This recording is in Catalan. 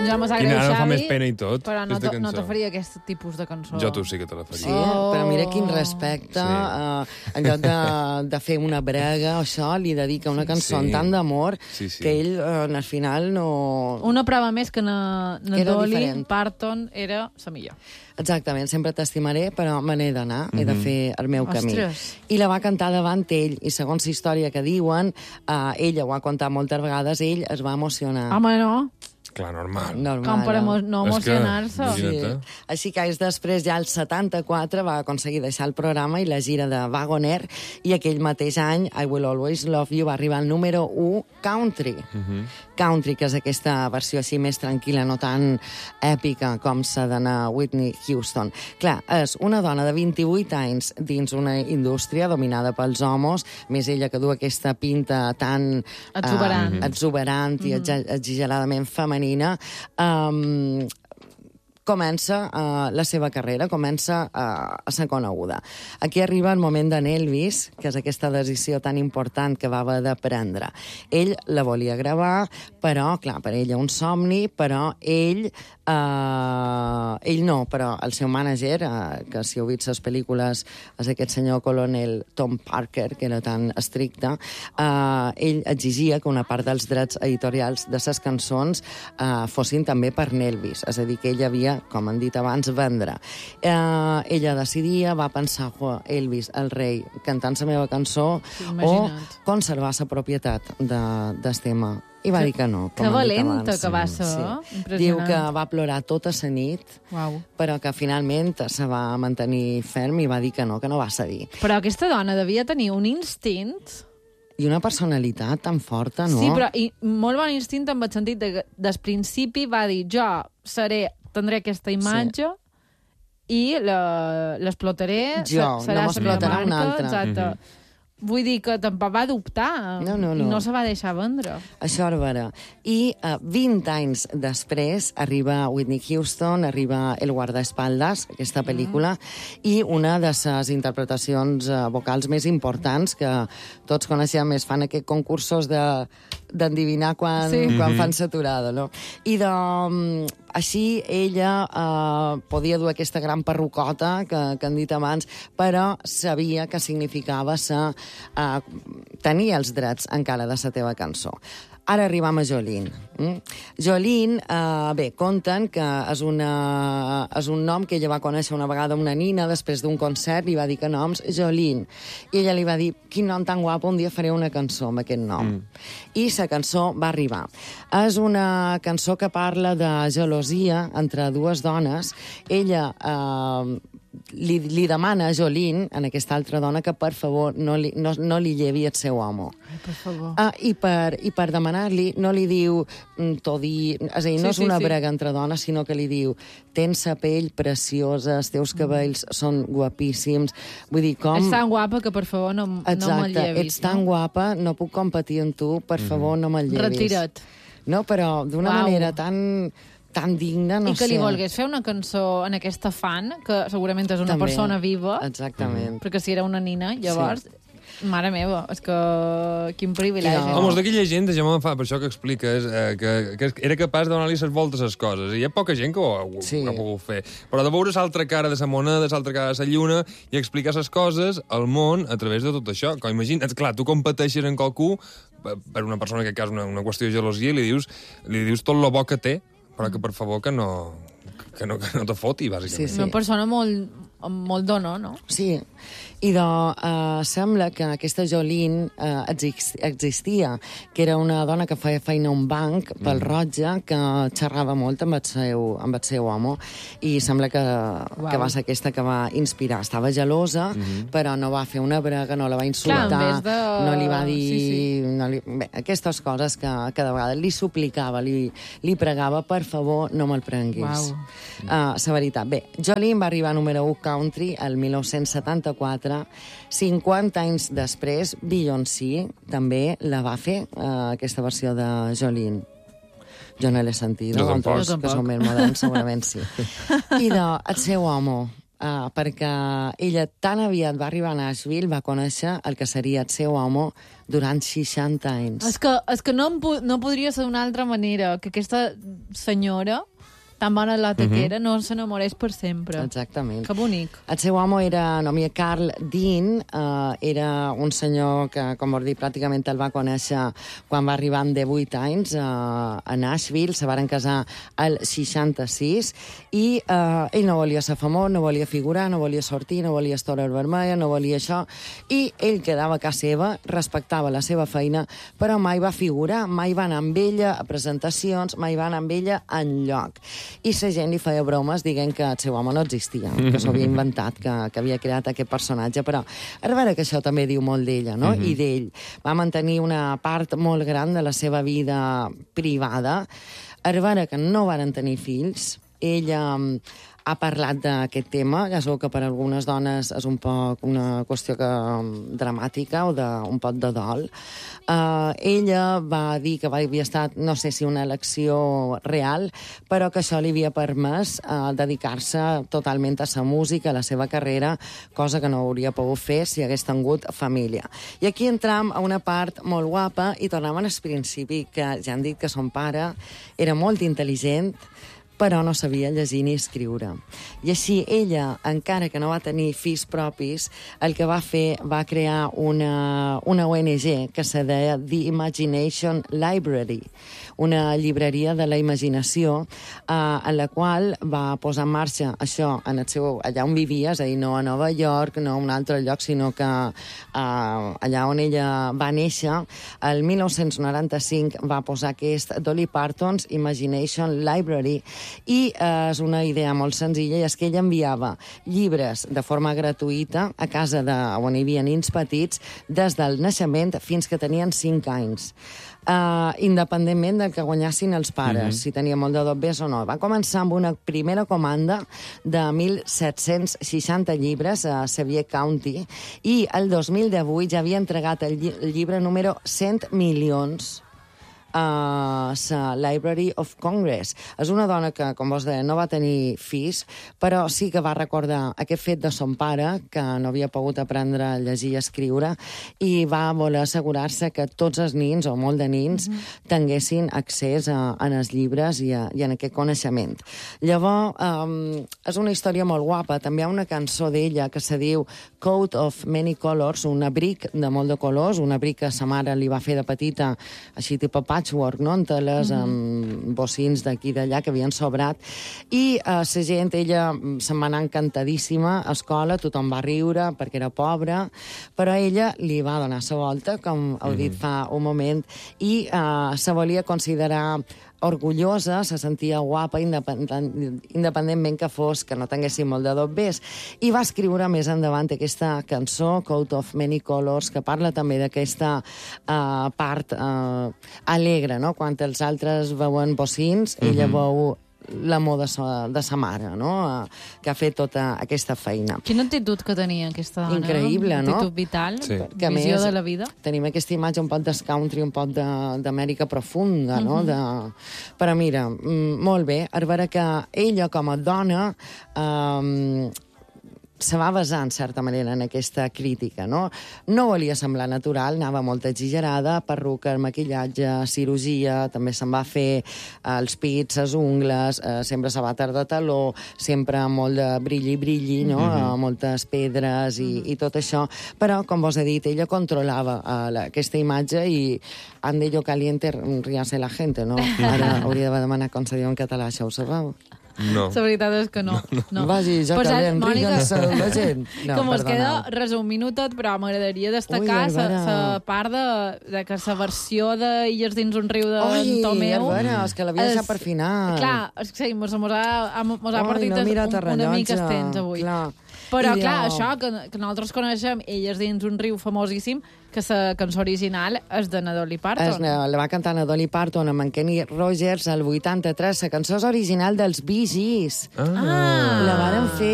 Jo me sap greu, Ara fa Xavi, més pena i tot. però no aquesta cançó. te faria aquest tipus de cançó. Jo tu sí que te la Sí, faria. però mira quin respecte. En lloc de fer una brega o això, li dedica una cançó Sí. amb tant d'amor Sí, sí. que ell, al final, no... Una prova més que na Era Dolly diferent. Parton era la millor. Exactament, sempre t'estimaré, però me n'he d'anar, he de fer el meu camí. Ostres. I la va cantar davant ell, i segons la història que diuen, ella ho ha contat moltes vegades, ell es va emocionar. Home, no? Clar, normal. Com per no És que, emocionar-se. imagina't. Així que anys després, ja el 74, va aconseguir deixar el programa i la gira de Wagoner, i aquell mateix any, I Will Always Love You, va arribar al número 1 Country. Country, que és aquesta versió així més tranquil·la, no tan èpica com s'ha d'anar Whitney Houston. Clar, és una dona de 28 anys dins una indústria dominada pels homes, més ella que du aquesta pinta tan... exuberant i exageradament femenina, comença la seva carrera, comença a ser coneguda. Aquí arriba el moment d'en Elvis, que és aquesta decisió tan important que va haver de prendre. Ell la volia gravar, però, clar, per ella un somni, però ell no, però el seu mànager, que si heu vist les pel·lícules, és aquest senyor colonel Tom Parker, que era tan estricte, ell exigia que una part dels drets editorials de les cançons fossin també per Elvis, és a dir, que ell havia, com han dit abans, vendre. Ella decidia, va pensar, Elvis, el rei, cantant la meva cançó, o conservar la propietat del tema. I va dir que no. Que valenta que va ser. Impressionant. Diu que va plorar tota la nit, però que finalment se va mantenir ferm i va dir que no va cedir. Però aquesta dona devia tenir un instint... I una personalitat tan forta, no? Sí, però molt bon instint en el sentit que des principi va dir tindré aquesta imatge i l'explotaré, serà la meva marca, exacte. Vull dir que tampoc va dubtar i no se va deixar vendre. Això és vera. I 20 anys després arriba Whitney Houston, arriba El guardaespaldas, aquesta pel·lícula, i una de les interpretacions vocals més importants que tots coneixem, es fan aquests concursos d'endevinar quan fan saturada, no? I així ella podia dur aquesta gran perrucota que han dit abans, però sabia que significava tenir els drets encara de la teva cançó. Ara arribam a Jolene. Jolene, conten que és un nom que ella va conèixer una vegada una nina després d'un concert, li va dir que noms Jolene. I ella li va dir, quin nom tan guapo, un dia faré una cançó amb aquest nom. I la cançó va arribar. És una cançó que parla de gelosia entre dues dones. Ella li demana a Jolene, en aquesta altra dona, que per favor no li llevi el seu home. Ai, per favor. I per demanar-li no li diu tot dir... És a dir, no és una brega entre dones, sinó que li diu tens la pell preciosa, els teus cabells són guapíssims. Vull dir, com... És tan guapa que, per favor, no me'l llevis. Exacte, ets tan guapa, no puc competir amb tu, per favor, no me'l llevis. Retira't. No, però d'una manera tan digna, no sé. I que li volgués fer una cançó en aquesta fan, que segurament és una persona viva. Exactament. Perquè si era una nina, llavors... Mare meva, és que quin privilegi. Home, d'aquella gent, per això que expliques, que era capaç de donar-li les voltes a les coses. I hi ha poca gent que ho ha pogut fer. Però de veure l'altra cara de la moneda, l'altra cara de la lluna, i explicar les coses al món a través de tot això. Que imagina't, clar, tu competeixes amb qualcú per una persona que és una qüestió de gelosia i li dius tot lo bo que té, però que per favor que no te foti, bàsicament. Una persona molt dona, no? Sí, i sembla que aquesta Jolene existia, que era una dona que feia feina a un banc pel Rotja, que xerrava molt amb el seu home, i sembla que va ser aquesta que va inspirar. Estava gelosa, però no va fer una brega, no la va insultar, no li va dir... Bé, aquestes coses que de vegades li suplicava, li pregava, per favor, no me'l prenguis. La veritat. Bé, Jolene va arribar a número 1 country el 1974. 50 anys després, Beyoncé també la va fer, aquesta versió de Jolene. Jo no l'he sentit, altres que són més moderns segurament sí. I el seu home, perquè ella tan aviat va arribar a Nashville, va conèixer el que seria el seu home durant 60 anys. És que no podria ser d'una altra manera, que aquesta senyora, tan bona lota que era, no s'enamorés per sempre. Exactament. Que bonic. El seu home era anomenat Carl Dean, era un senyor que, com vos dic, pràcticament el va conèixer quan va arribar amb 18 anys a Nashville, se varen casar al 66, i ell no volia ser famós, no volia figurar, no volia sortir, no volia estora vermella, no volia això, i ell quedava a casa seva, respectava la seva feina, però mai va figurar, mai va anar amb ella a presentacions, mai va anar amb ella enlloc. I la gent li feia bromes dient que el seu home no existia, que s'ho havia inventat, que havia creat aquest personatge, però a veure que això també diu molt d'ella, no? I d'ell. Va mantenir una part molt gran de la seva vida privada. A veure que no varen tenir fills. Ella ha parlat d'aquest tema, ja sabeu que per a algunes dones és un poc una qüestió dramàtica o un poc de dol. Ella va dir que havia estat, no sé si una elecció real, però que això li havia permès dedicar-se totalment a la música, a la seva carrera, cosa que no hauria pogut fer si hagués tingut família. I aquí entram a una part molt guapa i tornem al principi, que ja han dit que son pare era molt intel·ligent, però no sabia llegir ni escriure. I així ella, encara que no va tenir fills propis, el que va fer va crear una ONG que se deia The Imagination Library, una llibreria de la imaginació, en la qual va posar en marxa això en el seu, allà on vivia, és a dir, no a Nova York, no a un altre lloc, sinó que allà on ella va néixer, el 1995 va posar aquest Dolly Parton's Imagination Library, i és una idea molt senzilla, i és que ella enviava llibres de forma gratuïta a casa on hi havia nins petits des del naixement fins que tenien 5 anys. Independentment del que guanyassin els pares, si tenia molt de dobbers o no. Va començar amb una primera comanda de 1.760 llibres a Sevier County, i el 2018 ja havia entregat el llibre número 100 milions a la Library of Congress. És una dona que, com vos deia, no va tenir fills, però sí que va recordar aquest fet de son pare, que no havia pogut aprendre a llegir i escriure, i va voler assegurar-se que tots els nins, o molt de nins, tinguessin accés als llibres i en aquest coneixement. Llavors, és una història molt guapa. També hi ha una cançó d'ella que se diu Coat of Many Colors, un abric de molt de colors, un abric que sa mare li va fer de petita, així tipus patchwork, no?, en teles, amb bocins d'aquí i d'allà que havien sobrat, i la gent, ella se'n va anar encantadíssima a escola, tothom va riure perquè era pobra, però ella li va donar la volta, com heu dit fa un moment, i se volia considerar orgullosa, se sentia guapa, independentment que fos, que no tinguessin molt de dobbers. I va escriure més endavant aquesta cançó, Coat of Many Colors, que parla també d'aquesta part alegre, no? Quan els altres veuen bocins, ella veu l'amor de sa mare, no?, que ha fet tota aquesta feina. Quina actitud que tenia aquesta dona. Increïble, no? Actitud vital, sí. Visió de la vida. Tenim aquesta imatge un poc d'escountry, un poc d'Amèrica profunda, no? Però mira, molt bé, a veure que ella com a dona se va basar, en certa manera, en aquesta crítica, no? No volia semblar natural, anava molt exagerada, perruca, maquillatge, cirurgia, també se'n va fer els pits, les ungles, sempre se va tardar taló, sempre molt de brilli, no? Moltes pedres i tot això. Però, com vos he dit, ella controlava aquesta imatge i ande yo caliente ríase la gente, no? Ara hauria de demanar com se diu en català, això ho sabeu? No. La veritat és que no. Vagi, ja que ríguense la gent. No, com es queda resumint-ho tot, però m'agradaria destacar la part de que la versió d'Illes dins un riu de Tomeu... Oi, és que l'havia deixat per final. Clar, sí, mos ha partit una mica estens avui. Però, clar, això, que nosaltres coneixem Elles dins un riu famosíssim, que la cançó original és de Dolly Parton. La va cantar Dolly Parton amb en Kenny Rogers el 83. La cançó és original dels Bee Gees. La varen fer